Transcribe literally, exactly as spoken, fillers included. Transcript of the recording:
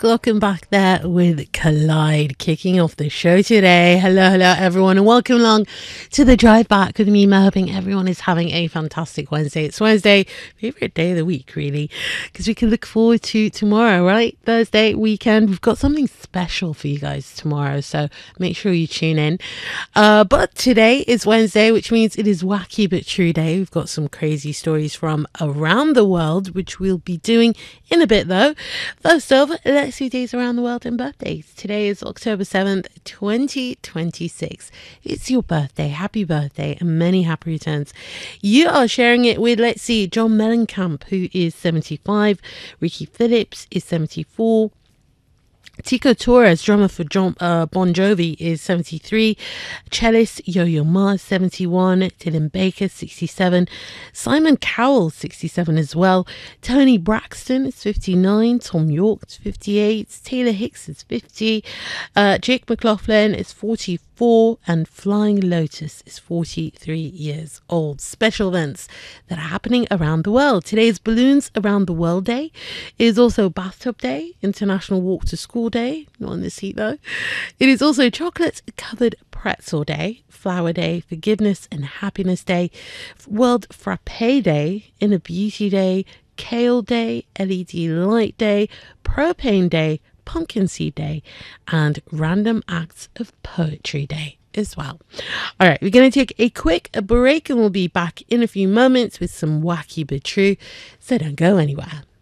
welcome back there with Collide kicking off the show today. Hello, hello everyone, and welcome along to the drive back with me, Mo. Hoping everyone is having a fantastic Wednesday. It's Wednesday, favorite day of the week, really, because we can look forward to tomorrow, right? Thursday weekend. We've got something special for you guys tomorrow, so make sure you tune in. Uh, but today is Wednesday, which means it is Wacky But True Day. We've got some crazy stories from around the world, which we'll be doing in a bit, though. First off, let's do days around the world and birthdays. Today is October seventh, twenty twenty-six. It's your birthday. Happy birthday and many happy returns. You are sharing it with, let's see, John Mellencamp, who is seventy-five. Ricky Phillips is seventy-four. Tico Torres, drummer for John, uh, Bon Jovi, is seventy-three. Cellist Yo-Yo Ma, seventy-one. Dylan Baker, sixty-seven. Simon Cowell, sixty-seven as well. Tony Braxton is fifty-nine. Tom York is fifty-eight. Taylor Hicks is fifty. Uh, Jake McLaughlin is forty-four. And Flying Lotus is forty-three years old. Special events that are happening around the world. Today is Balloons Around the World Day. It is also Bathtub Day, International Walk to School Day, not in this heat though. It is also Chocolate Covered Pretzel Day, Flower Day, Forgiveness and Happiness Day, World Frappe Day, Inner Beauty Day, Kale Day, L E D Light Day, Propane Day, Pumpkin Seed Day, and Random Acts of Poetry Day as well. All right, we're going to take a quick break and we'll be back in a few moments with some Wacky But True, so don't go anywhere.